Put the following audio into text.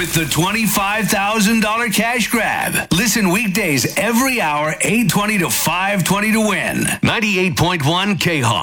with the $25,000 cash grab. Listen weekdays every hour, 8:20 to 5:20 to win. 98.1 KHON.